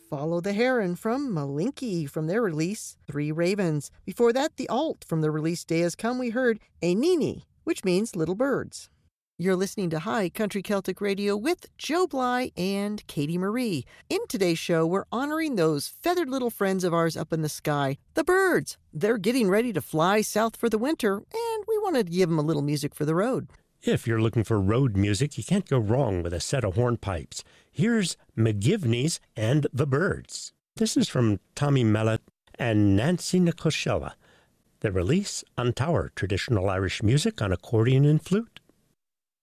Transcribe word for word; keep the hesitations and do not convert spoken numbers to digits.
Follow the Heron from Malinky from their release, Three Ravens. Before that, the Alt from the release Day Has Come, we heard A Nini, which means little birds. You're listening to High Country Celtic Radio with Joe Bly and Katie Marie. In today's show, we're honoring those feathered little friends of ours up in the sky, the birds. They're getting ready to fly south for the winter, and we wanted to give them a little music for the road. If you're looking for road music, you can't go wrong with a set of hornpipes. Here's McGivney's and the Birds. This is from Tommy Mellett and Nancy Nicoshella. The release on Tower, traditional Irish music on accordion and flute.